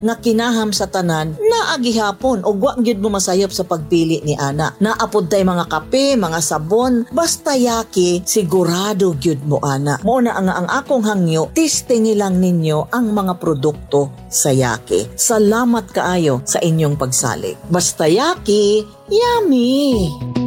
nga kinaham sa tanan na agihapon o wa gyud mo masayop sa pagpili ni ana. Naapod tay mga kape, mga sabon, basta yaki sigurado gyud mo ana. Mao na ang akong hangyo, testing lang ninyo ang mga produkto sa yaki. Salamat kaayo sa inyong pagsalig. Basta yaki, yummy!